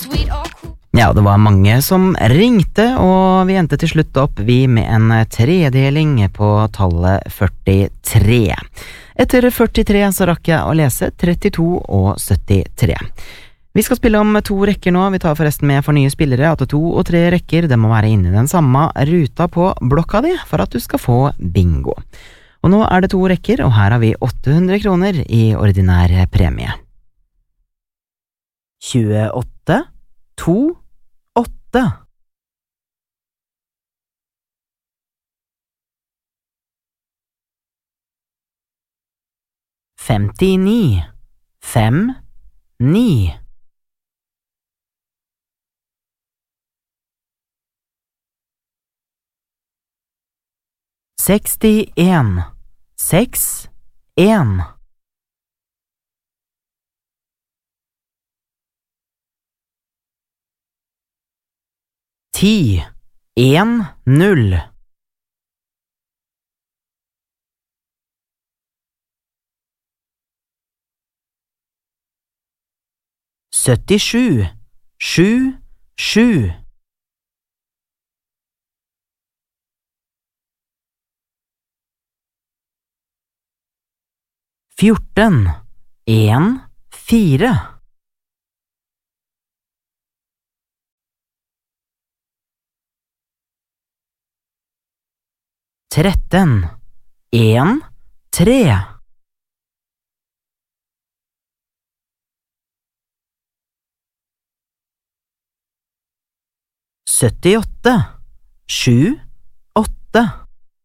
Ja, det var mange som ringte, og vi endte til slutt opp vi med en tredeling på tallet 43. Etter 43 så rakk jeg å lese 32 og 73. Vi skal spille om 2 rekker nå, vi tar forresten med for nye spillere at 2 og 3 rekker, det må være inne i den samme ruta på blokka di for at du skal få bingo. Og nå er det 2 rekker, og her har vi 800 kroner i ordinær premie. 28, 2, 8. 59, 5, 9. 61, 6, 1. 10, 1, 0. 77, 7, 7. 14, 1, 4. 13, 1, 3. 78, 7, 8.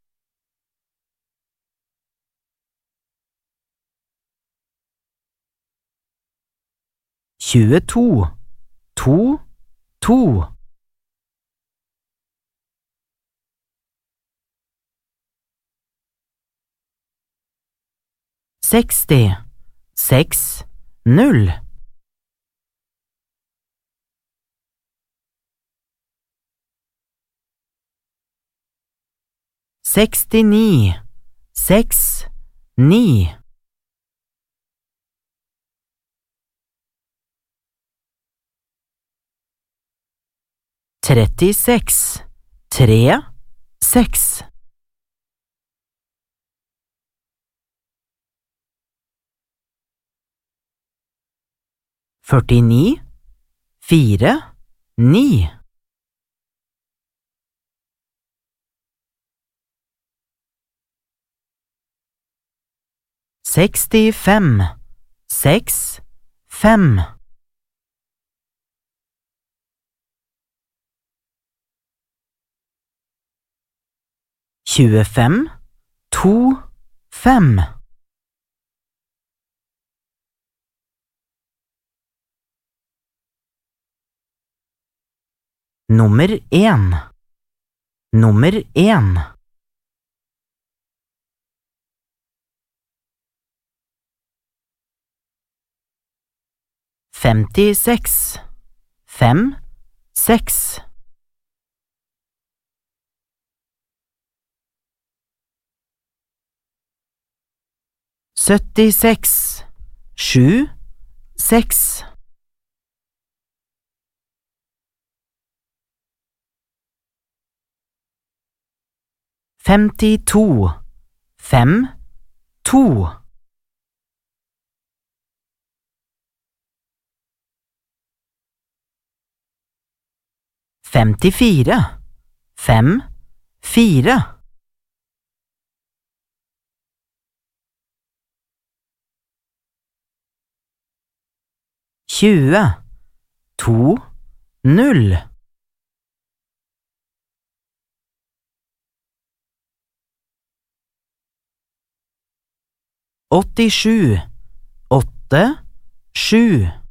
22, 2, 2. 60, 6, 0. 69, 6, 9. 36, 3, 6. 49, 4, 9. 65, 6, 5. 25, 2, 5. 1. Nummer 1. 56, 5, 6. 76, 7, 6. 52, 5, 2. 54, 5, 4. 20, 2, 0. 87, 8, 7.